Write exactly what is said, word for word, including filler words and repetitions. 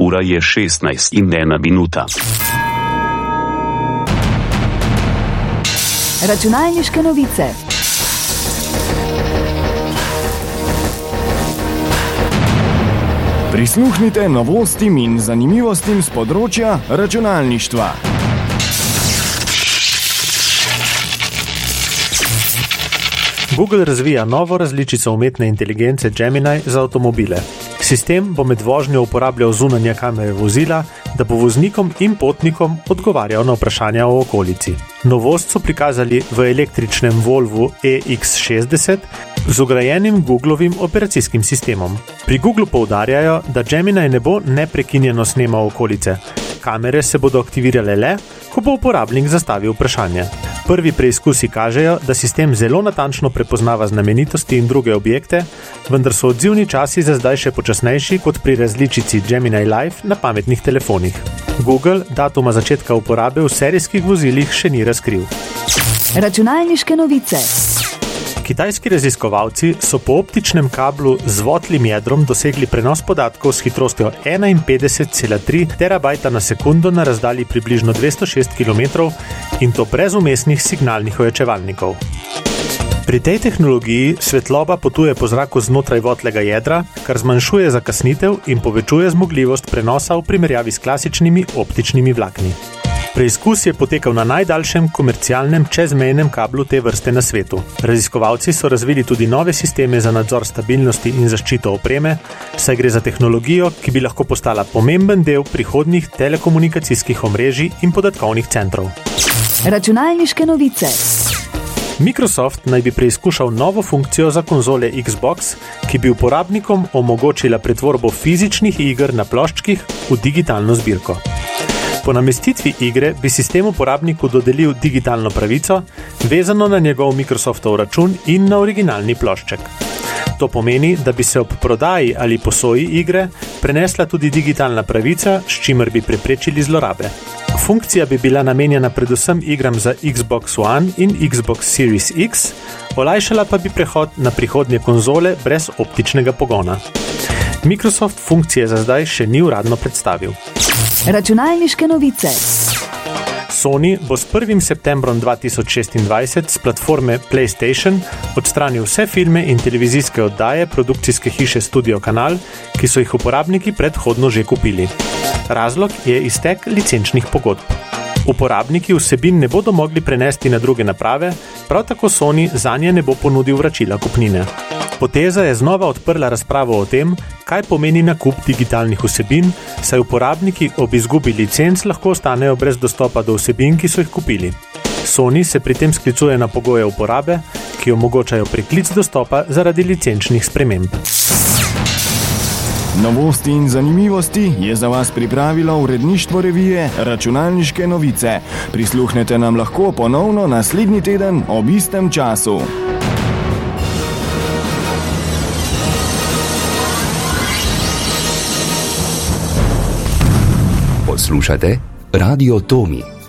Ura je šestnajst in ena minuta. Računalniške novice. Prisluhnite novostim in zanimivostim z področja računalništva. Google razvija novo različico umetne inteligence Gemini za avtomobile. Sistem bo med vožnjo uporabljal zunanje kamere vozila, da bo voznikom in potnikom odgovarjal na vprašanja o okolici. Novost so prikazali v električnem Volvu E X šestdeset z vgrajenim Googlovim operacijskim sistemom. Pri Googlu poudarjajo, da Gemini ne bo neprekinjeno snemal okolice. Kamere se bodo aktivirale le, ko bo uporabnik zastavil vprašanje. Prvi preizkusi kažejo, da sistem zelo natančno prepoznava znamenitosti in druge objekte, vendar so odzivni časi za zdaj še počasnejši kot pri različici Gemini Live na pametnih telefonih. Google datuma začetka uporabe v serijskih vozilih še ni razkril. Računalniške novice. Kitajski raziskovalci so po optičnem kablu z votlim jedrom dosegli prenos podatkov s hitrostjo enainpetdeset cela tri terabajta na sekundo na razdalji približno dvesto šest kilometrov in to brez vmesnih signalnih ojačevalnikov. Pri tej tehnologiji svetloba potuje po zraku znotraj votlega jedra, kar zmanjšuje zakasnitev in povečuje zmogljivost prenosa v primerjavi s klasičnimi optičnimi vlakni. Preizkus je potekal na najdaljšem komercialnem čezmejnem kablu te vrste na svetu. Raziskovalci so razvili tudi nove sisteme za nadzor stabilnosti in zaščito opreme, saj gre za tehnologijo, ki bi lahko postala pomemben del prihodnjih telekomunikacijskih omrežij in podatkovnih centrov. Računalniške novice. Microsoft naj bi preizkušal novo funkcijo za konzole Xbox, ki bi uporabnikom omogočila pretvorbo fizičnih iger na ploščkih v digitalno zbirko. Po namestitvi igre bi sistem uporabniku dodelil digitalno pravico, vezano na njegov Microsoftov račun in na originalni plošček. To pomeni, da bi se ob prodaji ali posoji igre prenesla tudi digitalna pravica, s čimer bi preprečili zlorabe. Funkcija bi bila namenjena predvsem igram za Xbox One in Xbox Series X, olajšala pa bi prehod na prihodnje konzole brez optičnega pogona. Microsoft funkcije za zdaj še ni uradno predstavil. Računalniške novice. Sony bo s prvim septembrom dva tisoč šestindvajset s platforme PlayStation odstranil vse filme in televizijske oddaje produkcijske hiše Studio Kanal, ki so jih uporabniki predhodno že kupili. Razlog je iztek licenčnih pogodb. Uporabniki vsebin ne bodo mogli prenesti na druge naprave, prav tako Sony zanje ne bo ponudil vračila kupnine. Poteza je znova odprla razpravo o tem, kaj pomeni nakup digitalnih vsebin, saj uporabniki ob izgubi licenc lahko ostanejo brez dostopa do vsebin, ki so jih kupili. Sony se pri tem sklicuje na pogoje uporabe, ki omogočajo preklic dostopa zaradi licenčnih sprememb. Novosti in zanimivosti je za vas pripravilo uredništvo revije Računalniške novice. Prisluhnete nam lahko ponovno naslednji teden ob istem času. Poslušate Radio Tomi.